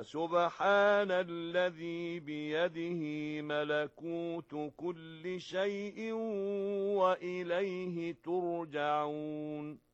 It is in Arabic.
فسبحان الذي بيده ملكوت كل شيء وإليه ترجعون